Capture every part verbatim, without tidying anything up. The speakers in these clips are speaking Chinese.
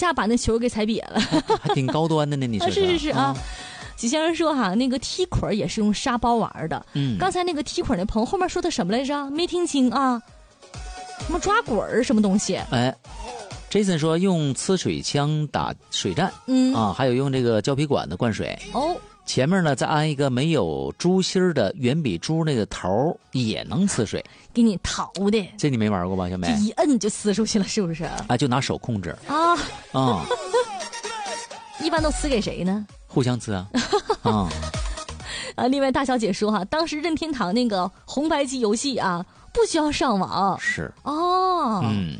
下把那球给踩瘪了， 还挺高端的呢，你说、 啊、是是是啊。许先生说哈，那个踢捆也是用沙包玩的。嗯，刚才那个踢捆那朋友后面说的什么来着？没听清啊。什么抓滚儿什么东西？ 哎 ，Jason 说用呲水枪打水战， 嗯啊，还有用这个胶皮管子灌水。 哦， 前面呢再安一个没有珠心的圆笔珠，那个头也能呲水， 给你淘的。 这你没玩过吧，小梅？ 一摁就呲出去了，是不是？ 啊，就拿手控制啊啊。 一般都呲给谁呢？ 互相呲啊。啊。 啊，另外大小姐说哈，当时任天堂那个红白机游戏啊，不需要上网。 是哦， 嗯。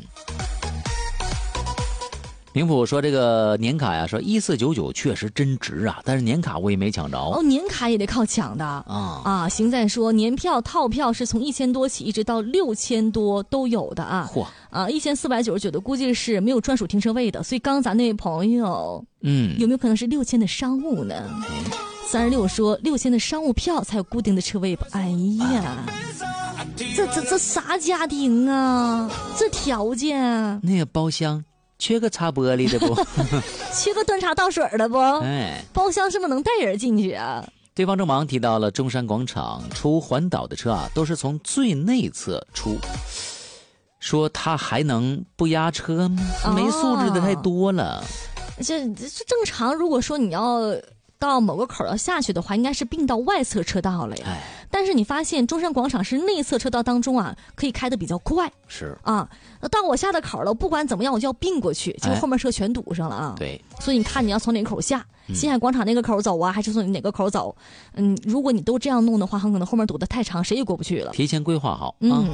明普说这个年卡呀，说一四九九确实真值啊，但是年卡我也没抢着。 哦，年卡也得靠抢的啊啊！行在说年票套票是从一千多起，一直到六千多都有的啊。 嚯啊，一千四百九十九的估计是没有专属停车位的，所以刚咱那位朋友， 嗯， 有没有可能是六千的商务呢？三十六说六千的商务票才有固定的车位吧？哎呀，这这这啥家庭啊？这条件？ 那个包厢。缺个擦玻璃的不？ 缺个端茶倒水的不？ 哎， 包厢是不是能带人进去啊？ 对方正忙提到了中山广场出环岛的车啊，都是从最内侧出，说他还能不压车吗？哦、没素质的太多了。 这这正常，如果说你要到某个口要下去的话，应该是并到外侧车道了呀。哎，但是你发现中山广场是内侧车道当中啊，可以开得比较快。 是啊，到我下的口了，不管怎么样，我就要并过去，结果后面车全堵上了啊。 对， 所以你看你要从哪个口下，新海广场那个口走啊，还是从哪个口走？嗯，如果你都这样弄的话，很可能后面堵得太长，谁也过不去了。 提前规划好。 嗯。 啊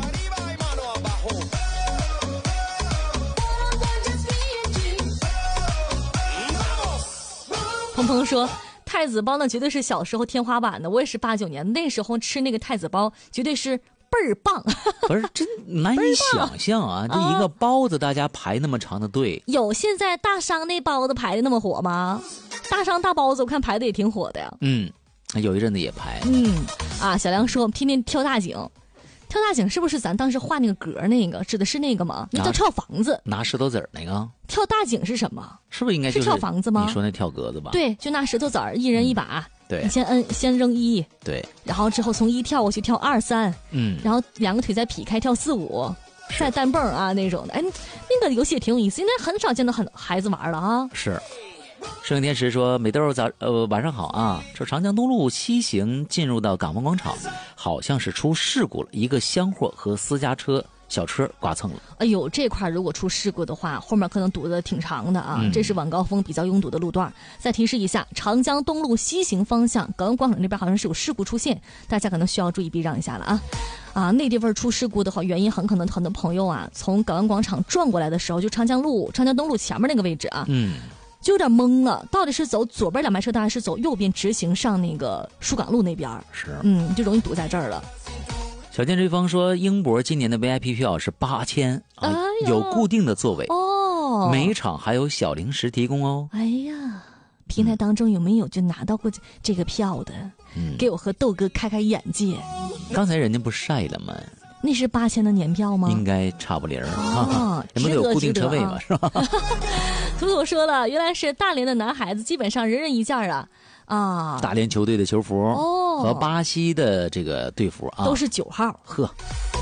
鹏鹏说。太子包那绝对是小时候天花板的，我也是八九年，那时候吃那个太子包绝对是倍儿棒。 不是真难以想象啊，这一个包子大家排那么长的队。 有现在大商那包子排的那么火吗？大商大包子我看排的也挺火的呀。 嗯，有一阵子也排。 嗯啊，小梁说天天跳大井。跳大井是不是咱当时画那个格那个指的是那个吗？那叫跳房子， 拿石头子儿那个。 跳大井是什么？ 是不是应该就是跳房子吗？ 你说那跳格子吧？ 对，就拿石头子儿，一人一把。 嗯、对， 你先摁，先扔一， 对， 然后之后从一跳过去，跳二三， 嗯， 然后两个腿再劈开跳四五，再单蹦啊那种的。哎，那个游戏也挺有意思，现在很少见到很孩子玩了啊。 是。摄影天使说：“美豆早呃晚上好啊！这长江东路西行进入到港湾广场，好像是出事故了，一个厢货和私家车小车刮蹭了。 哎呦，这块如果出事故的话，后面可能堵得挺长的啊！嗯、这是晚高峰比较拥堵的路段。再提示一下，长江东路西行方向港湾广场那边好像是有事故出现，大家可能需要注意避让一下了啊！啊，那地方出事故的话，原因很可能很多朋友啊从港湾广场转过来的时候，就长江路、长江东路前面那个位置啊， 嗯。” 就有点懵了，到底是走左边两排车道，还是走右边直行上那个疏港路那边？ 是， 嗯，就容易堵在这儿了。 小剑追风说，英博今年的 V I P 票是八千啊， 哎、 有固定的座位哦， 每场还有小零食提供哦。 哎呀，平台当中有没有就拿到过这个票的？嗯，给我和豆哥开开眼界。 刚才人家不晒了吗？ 那是八千的年票吗？ 应该差不离儿啊， 你们有固定车位吗？ 啊、 是吧？ 图图说了，原来是大连的男孩子基本上人人一件啊啊！ 大连球队的球服哦， 和巴西的这个队服啊， 都是九号。 呵，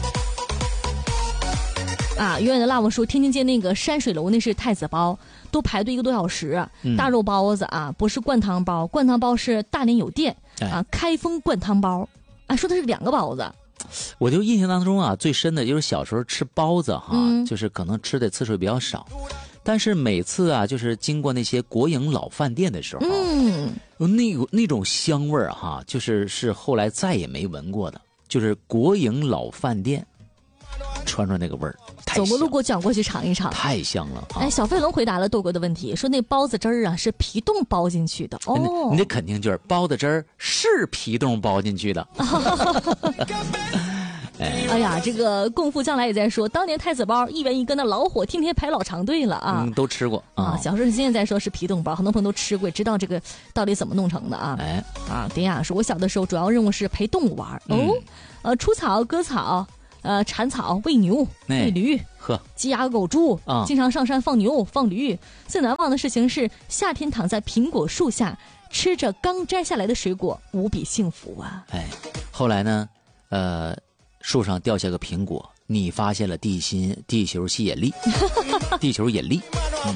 啊，远远的辣我说，天津街那个山水楼那是太子包，都排队一个多小时。 嗯、 大肉包子啊，不是灌汤包，灌汤包是大连有店、哎、啊，开封灌汤包，啊，说的是两个包子。 我就印象当中啊，最深的就是小时候吃包子哈， 嗯、 就是可能吃的次数比较少，但是每次啊，就是经过那些国营老饭店的时候， 嗯， 那那种香味儿哈，就是是后来再也没闻过的，就是国营老饭店传出那个味儿， 走过路过就想过去尝一尝， 太香了。啊、 哎，小飞龙回答了豆哥的问题，说那包子汁儿啊是皮冻包进去的哦， 你那肯定就是包子汁儿是皮冻包进去的。 哎呀，这个共赴将来也在说，当年太子包一元一个，那老火，天天排老长队了啊！ 嗯，都吃过啊。 小时候现在在说是皮冻包，很多朋友都吃过，知道这个到底怎么弄成的啊？ 哎， 啊，典雅说，我小的时候主要任务是陪动物玩、嗯、哦，呃，除草、割草。 呃，铲草、喂牛、喂驴， 呵， 鸡鸭狗猪啊，经常上山放牛、放驴。最难忘的事情是夏天躺在苹果树下，吃着刚摘下来的水果，无比幸福啊！ 哎，后来呢，呃，树上掉下个苹果，你发现了地心地球吸引力，地球引力。嗯。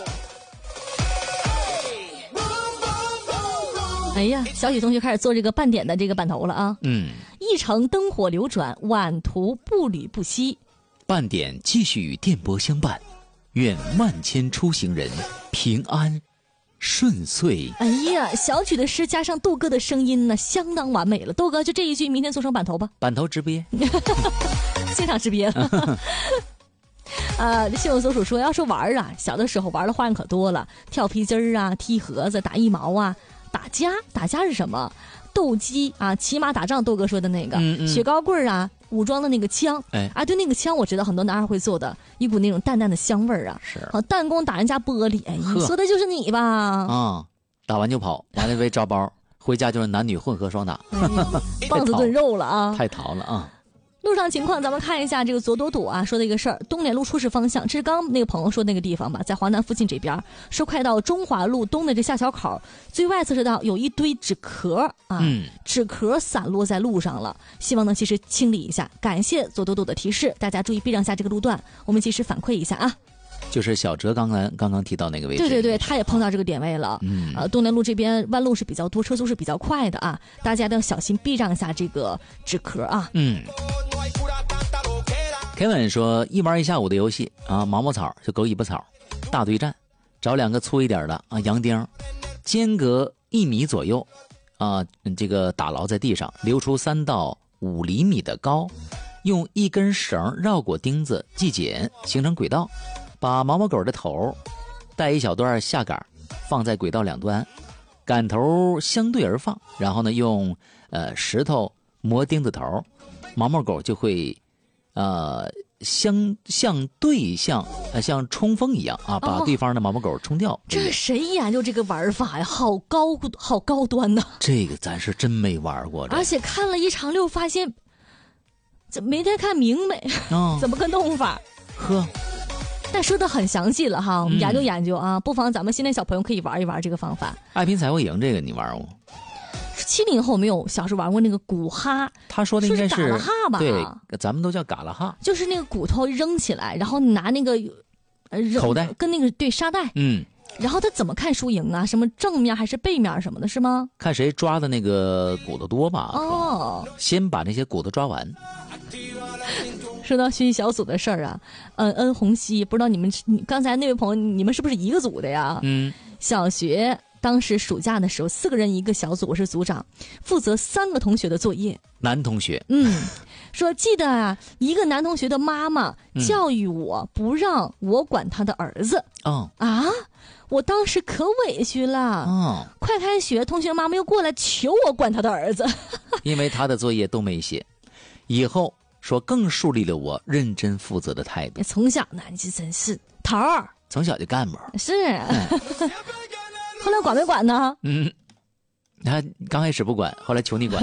哎呀，小许同学开始做这个半点的这个版头了啊！ 嗯， 一城灯火流转，晚途步履不息。 半点继续与电波相伴，愿万千出行人平安顺遂。 哎呀，小曲的诗加上杜哥的声音呢，相当完美了。杜哥就这一句，明天做成版头吧。 版头直憋， 现场直憋了。呃，新闻所属说，要说玩啊，小的时候玩的花样可多了，跳皮筋儿啊，踢盒子，打一毛啊。打架，打架是什么？斗鸡啊，骑马打仗。豆哥说的那个，嗯嗯雪糕棍啊，武装的那个枪，哎啊，对，那个枪我知道很多男孩会做的，一股那种淡淡的香味儿啊。 是啊，弹弓打人家玻璃，哎，你说的就是你吧？ 啊、嗯，打完就跑，完了被招包，回家就是男女混合双打， 哎、棒子炖肉了啊， 太淘了啊。 路上情况，咱们看一下这个左朵朵啊说的一个事儿，东联路出事方向，这是刚那个朋友说那个地方吧，在华南附近这边，说快到中华路东的这下小口，最外侧车道有一堆纸壳啊，嗯、纸壳散落在路上了，希望呢及时清理一下。感谢左朵朵的提示，大家注意避让下这个路段，我们及时反馈一下啊。 就是小哲刚刚刚刚提到那个位置， 对对对，他也碰到这个点位了。嗯，呃，东联路这边弯路是比较多，车速是比较快的啊，大家都要小心避让一下这个纸壳啊。 嗯。Kevin 说，一玩一下午的游戏啊，毛毛草就狗尾巴草，大对战，找两个粗一点的啊洋钉，间隔一米左右啊，这个打牢在地上，留出三到五厘米的高，用一根绳绕过钉子系紧，形成轨道。把毛毛狗的头带一小段下杆放在轨道两端，杆头相对而放，然后呢用呃石头磨钉子头，毛毛狗就会呃相相对像呃像冲锋一样啊，把对方的毛毛狗冲掉。哦、 这是谁研究这个玩法呀？好高好高端呐！ 这个咱是真没玩过， 而且看了一长溜，发现这没太看明白，哦、怎么个弄法？ 呵。 但说的很详细了哈，我们研究研究啊，嗯、不妨咱们现在小朋友可以玩一玩这个方法。 爱拼才会赢这个你玩过？ 七零后没有小时候玩过那个鼓哈， 他说的应该是嘎啦哈吧？ 对，咱们都叫嘎啦哈， 就是那个骨头扔起来，然后你拿那个呃口袋跟那个对沙袋，嗯，然后他怎么看输赢啊？什么正面还是背面什么的，是吗？ 看谁抓的那个骨头多吧。哦，先把那些骨头抓完。 说到学习小组的事儿啊，嗯，恩红熙，不知道你们，你刚才那位朋友，你们是不是一个组的呀？嗯，小学当时暑假的时候，四个人一个小组，我是组长，负责三个同学的作业。 男同学， 嗯，说记得啊，一个男同学的妈妈教育我，不让我管他的儿子。哦、嗯、啊，我当时可委屈了。哦，快开学，同学妈妈又过来求我管他的儿子， 因为他的作业都没写，以后。说更树立了我认真负责的态度。 从小呢，你这真是头儿， 从小就干部。 是，嗯、后来管没管呢？ 嗯，他刚开始不管，后来求你管。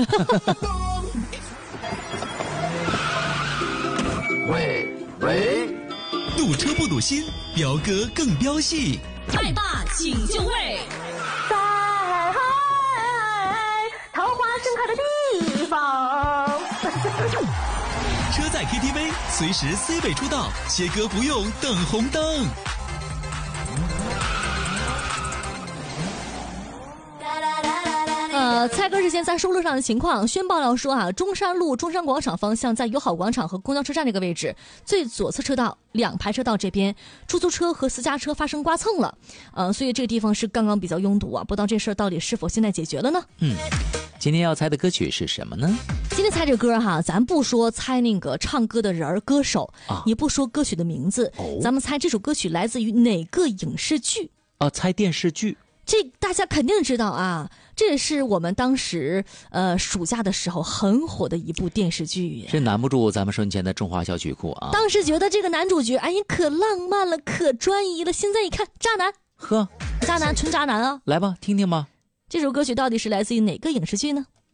喂喂，堵车不堵心，飙歌更飙戏。 麦霸请就位， 在海桃花盛开的地方。 车载 K T V 随时 C 位出道，切歌不用等红灯。 呃，猜歌之前咱说路上的情况，宣爆料说啊，中山路中山广场方向在友好广场和公交车站这个位置最左侧车道两排车道这边，出租车和私家车发生刮蹭了，呃，所以这个地方是刚刚比较拥堵啊，不知道这事儿到底是否现在解决了呢？ 嗯，今天要猜的歌曲是什么呢？ 今天猜这歌哈，咱不说猜那个唱歌的人儿歌手，啊、也不说歌曲的名字，哦、咱们猜这首歌曲来自于哪个影视剧？ 啊，猜电视剧。 这大家肯定知道啊，这也是我们当时呃暑假的时候很火的一部电视剧， 是难不住咱们收音前的中华小曲库啊。 当时觉得这个男主角哎呀可浪漫了，可专一了，现在一看渣男， 呵， 渣男纯渣男啊！ 来吧，听听吧， 这首歌曲到底是来自于哪个影视剧呢？